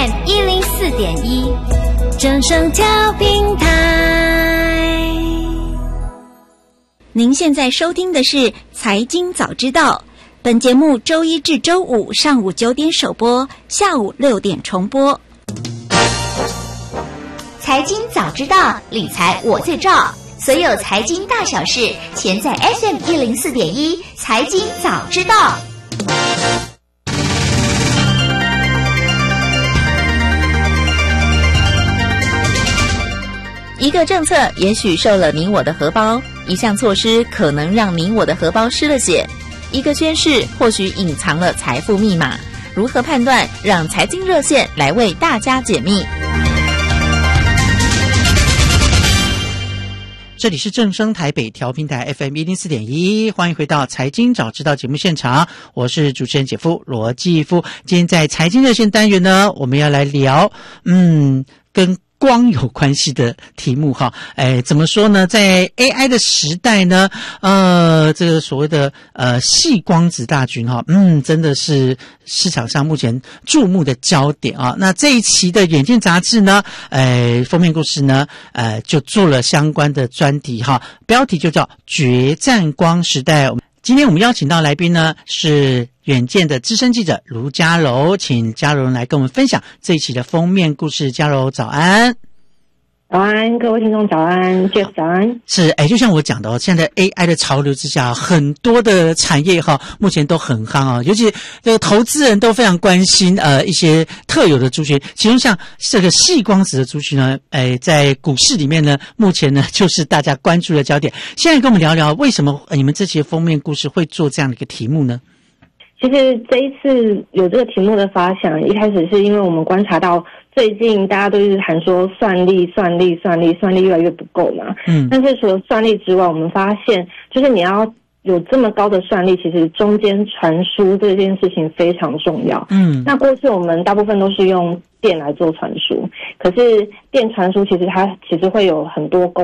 FM104.1正声调频台。 您现在收听的是财经早知道，本节目周一至周五上午9点首播，下午6点重播。 财经早知道，理财我最照，所有财经大小事，全在 FM104.1财经早知道。 一个政策也许受了你我的荷包，一项措施可能让你我的荷包失了血，一个宣示或许隐藏了财富密码。如何判断？让财经热线来为大家解密。 这里是正声台北调频台 FM104.1， 欢迎回到财经早知道节目现场，我是主持人姐夫罗继夫。今天在财经热线单元呢，我们要来聊跟光有关系的题目哈。怎么说呢，在 AI 的时代呢，这个所谓的矽光子大军哈，真的是市场上目前注目的焦点啊。那这一期的远见杂志呢，封面故事呢，就做了相关的专题哈，标题就叫决战光时代。今天我们邀请到来宾呢是远见的资深记者卢嘉柔，请嘉柔来跟我们分享这一期的封面故事。嘉柔早安。 早安，各位听众早安 ，Jeff 早安。 是，就像我讲的现在 AI 的潮流之下，很多的产业哈，目前都很夯啊，尤其这个投资人都非常关心一些特有的族群，其中像这个矽光子的族群呢，在股市里面呢，目前呢就是大家关注的焦点。现在跟我们聊聊，为什么你们这期封面故事会做这样的一个题目呢？ 其实这一次有这个题目的发想，一开始是因为我们观察到最近大家都一直喊说算力越来越不够嘛。但是除了算力之外，我们发现就是你要有这么高的算力，其实中间传输这件事情非常重要。那过去我们大部分都是用电来做传输，可是电传输其实它会有很多